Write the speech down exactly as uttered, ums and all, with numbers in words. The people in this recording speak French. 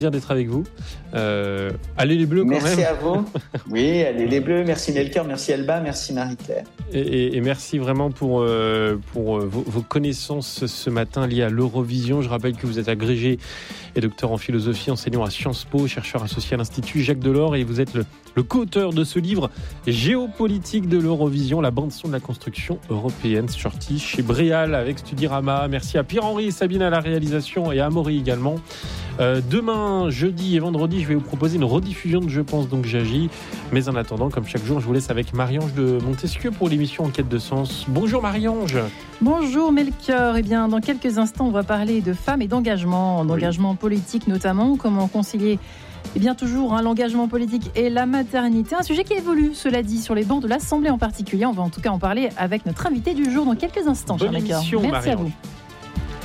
d'être avec vous. Euh, allez les Bleus quand merci même. Merci à vous. Oui, allez les Bleus. Merci Melchior, merci Elba, merci Marie-Claire. Et, et, et merci vraiment pour, euh, pour euh, vos, vos connaissances ce matin liées à l'Eurovision. Je rappelle que vous êtes agrégé et docteur en philosophie, enseignant à Sciences Po, chercheur associé à l'Institut Jacques Delors, et vous êtes le, le co-auteur de ce livre Géopolitique de l'Eurovision, la bande-son de la construction européenne, sorti chez Bréal avec Studirama. Merci à Pierre-Henri et Sabine à la réalisation et à Amaury également. Euh, demain, jeudi et vendredi, je vais vous proposer une rediffusion de Je pense donc j'agis. Mais en attendant, comme chaque jour, je vous laisse avec Marie-Ange de Montesquieu pour l'émission Enquête de sens. Bonjour Marie-Ange. Bonjour Melchior. Eh bien, dans quelques instants, on va parler de femmes et d'engagement, d'engagement oui. politique notamment. Comment concilier eh bien, toujours hein, l'engagement politique et la maternité. Un sujet qui évolue, cela dit, sur les bancs de l'Assemblée en particulier. On va en tout cas en parler avec notre invité du jour dans quelques instants. Bonne émission, Merci Marie-Ange. à vous.